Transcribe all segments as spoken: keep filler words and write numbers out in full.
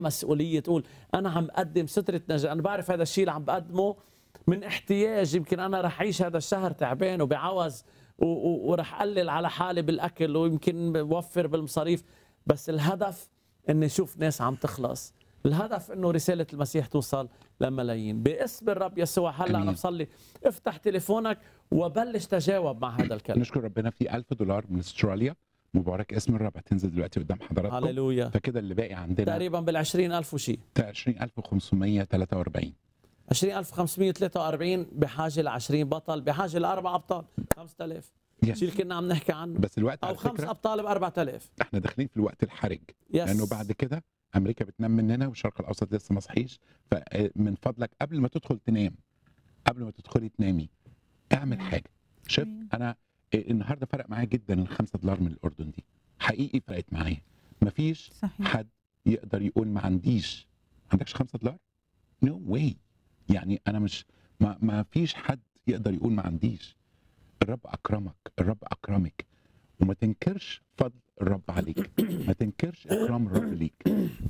مسؤولية تقول أنا عم بقدم سترة نجاة، أنا بعرف هذا الشيء اللي عم بقدمه من احتياج، يمكن أنا رح أعيش هذا الشهر تعبان وبعوز و- و- ورح أقلل على حالي بالأكل ويمكن بوفر بالمصاريف، بس الهدف إني أشوف ناس عم تخلص، الهدف إنه رسالة المسيح توصل لملايين. باسم الرب يسوع هلا أنا امين. بصلي افتح تليفونك وبلش تجاوب مع هذا الكلام. نشكر ربنا في ألف دولار من استراليا، مبارك اسم الرب، هتنزل دلوقتي قدام حضراتكم. هللويا. فكده اللي باقي عندنا تقريبا بالعشرين ألف وشي عشرين ألف وخمسمية وتلاتة وأربعين. عشرين ألف وخمسمية وثلاثة وأربعين بحاجة ل عشرين بطل، بحاجة لأربع أبطال خمسة آلاف، يس. شيء اللي كنا عم نحكي عنه، بس الوقت أو على خمس فكرة أبطال ب أربعة آلاف. احنا داخلين في الوقت الحرج، يس. لانه بعد كده امريكا بتنام مننا والشرق الاوسط لسه ما صحيش. فمن فضلك قبل ما تدخل تنام، قبل ما تدخلي تنامي، اعمل حاجه. شوف انا النهارده فرق معايا جدا الخمسة دولار من الاردن دي، حقيقي فرقت معايا. مفيش صحيح. حد يقدر يقول ما عنديش، ما عندكش خمسة دولار؟ نو no واي. يعني انا مش ما, ما فيش حد يقدر يقول ما عنديش. الرب اكرمك، الرب اكرمك، وما تنكرش فضل الرب عليك، ما تنكرش اكرام الرب ليك،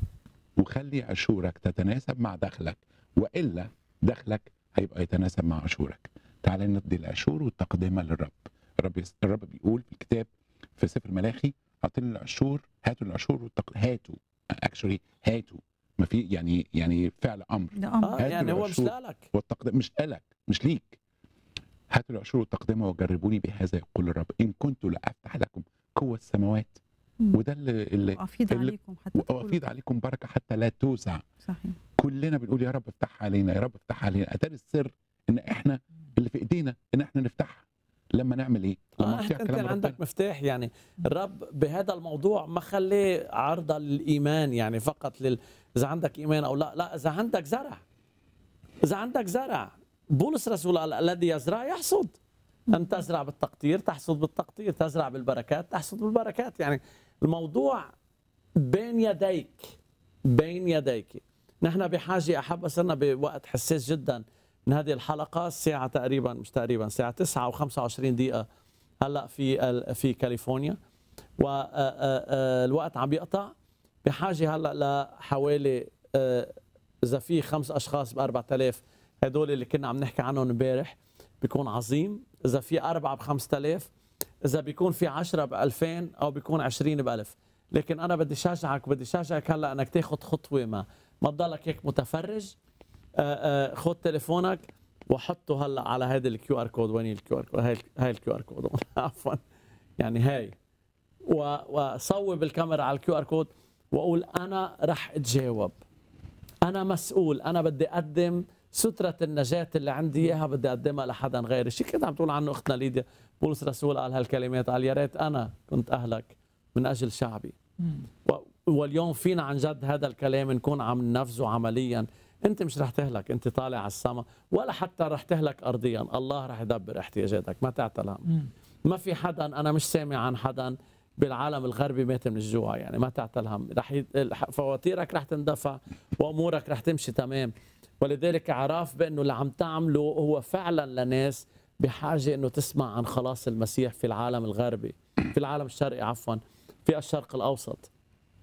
وخلي عشورك تتناسب مع دخلك، والا دخلك هيبقى يتناسب مع عشورك. تعالى ندي العشور والتقدمه للرب. الرب يس... الرب بيقول في الكتاب في سفر ملاخي اعطوا العشور، هاتوا العشور والتق... هاتوا اكشولي هاتوا، ما في يعني يعني فعل امر. ده امر. آه هاتوا يعني هو مش العشور لك. والتقدمه، مش لك، مش ليك. هاتوا العشور والتقدمه وجربوني بهذا يقول الرب ان كنت لافتح لكم قوه السماوات. مم. وده اللي, اللي وافيض اللي- عليكم حتى وافيض تقولوا. عليكم بركه حتى لا توسع. صحيح. كلنا بنقول يا رب افتحها علينا، يا رب افتحها علينا. اتاري السر ان احنا اللي في ايدينا ان احنا نفتحها. لما نعمل ايه؟ لما آه نطيع انت كلام عندك ربنا. مفتاح، يعني الرب بهذا الموضوع ما خليه عرضه للايمان، يعني فقط لل اذا عندك ايمان او لا، لا اذا عندك زرع، اذا عندك زرع. بولس رسول الله الذي يزرع يحصد. ان تزرع بالتقطير تحصد بالتقطير، تزرع بالبركات تحصد بالبركات. يعني الموضوع بين يديك، بين يديك. نحن بحاجه احب، صرنا بوقت حساس جدا من هذه الحلقه، الساعه تقريبا مش تقريبا الساعه تسعة وخمسة وعشرين دقيقه هلا في ال- في كاليفورنيا، والوقت عم بيقطع. بحاجه هلا لحوالي آه، اذا في خمس اشخاص ب أربعة آلاف، هدول اللي كنا عم نحكي عنهم امبارح، بيكون عظيم. اذا في أربعة ب خمسة آلاف، اذا بيكون في عشرة ب ألفين، او بيكون عشرين ب ألف. لكن انا بدي شجعك، بدي شجعك هلا انك تاخذ خطوه، ما ما تضلك هيك متفرج. آه، آه، خذ تليفونك وحطه هلا على هذا الكيو ار كود. وين الكيو ار كود؟ هاي هاي الكيو ار كود عفوا، يعني هاي، و- وصوب الكاميرا على الكيو ار كود واقول انا رح اتجاوب، انا مسؤول، انا بدي اقدم سترة النجاة اللي عندي اياها، بدي اقدمها لحدا غيري. شيء كده عم تقول عنه اختنا ليديا. بولس رسول قال هالكلمات، قال يا ريت انا كنت اهلك من اجل شعبي. و- واليوم فينا عن جد هذا الكلام نكون عم ننفذه عمليا. انت مش رح تهلك، انت طالع على السما، ولا حتى رح تهلك ارضيا. الله رح يدبر احتياجاتك، ما تعتل هم. ما في حدا، انا مش سامع عن حدا بالعالم الغربي مات من الجوع، يعني ما تعتل هم. رح ي... فواتيرك رح تندفع وامورك رح تمشي تمام. ولذلك عرف بانه اللي عم تعمله هو فعلا لناس بحاجه انه تسمع عن خلاص المسيح في العالم الغربي، في العالم الشرقي عفوا، في الشرق الاوسط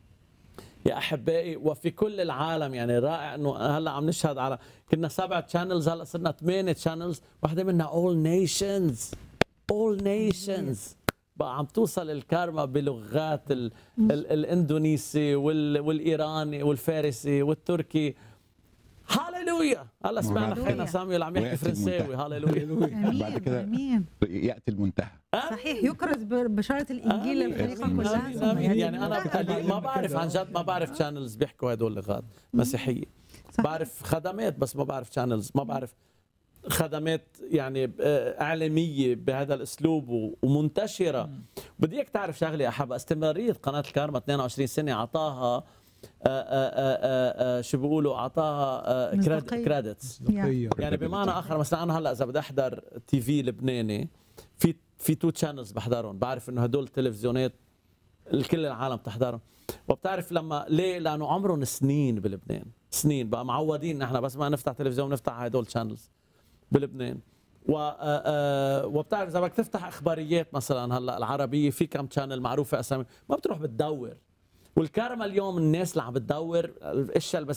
يا احبائي، وفي كل العالم. يعني رائع انه هلا عم نشهد على، كنا سبع تشانلز هلا صرنا ثمانية تشانلز، واحدة منها اول نيشنز، اول نيشنز. بقى عم توصل الكارما بلغات ال ال الاندونيسي وال والايراني والفارسي والتركي. هاليلويا. هلا سمعنا هاليلويا. خينا ساميول عم يحكي ويأتي فرنساوي. المنتهى. هاليلويا. بعد امين كده امين. ياتي المنتهى. صحيح، يكرز ببشاره الانجيل آمين. للخليقه آمين. كلها. آمين. ثم آمين. يأتي يعني انا المنتهى. بتقلي- ما بعرف عن جد، ما بعرف تشانلز بيحكوا هدول اللغات مسيحيه. صحيح. بعرف خدمات بس ما بعرف شانلز، ما بعرف خدمات يعني آه، إعلامية بهذا الأسلوب و- ومنتشرة. بدي إياك تعرف شغلة أحب، استمرارية قناة الكارما اثنين وعشرين سنة عطاها آه، آه، آه، آه، شو بيقولوا، عطاها مصداقية. كريدتس. يا. يعني بمعنى آخر، مثلا أنا هلا إذا بدي أحضر تي في لبناني، في في تو تشانلز بحضرهم، بعرف إنه هدول التلفزيونات الكل العالم تحضرهم. وبتعرف لما ليه؟ لانه عمرهم سنين بلبنان، سنين بقى معودين نحن بس ما نفتح تلفزيون نفتح هدول شانلز بلبنان. و آه، آه، وبتعرف اذا بدك تفتح اخباريات مثلا هلا العربيه، في كم شانل معروفه اسامي، ما بتروح بتدور. والكارما اليوم الناس اللي عم بتدور الاشياء اللي بس